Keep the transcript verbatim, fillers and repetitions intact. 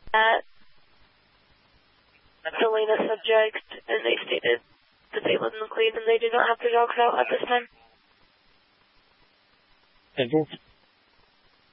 that Selena subject, and they stated that they live in McLean and they do not have their dogs out at this time. Scheduled?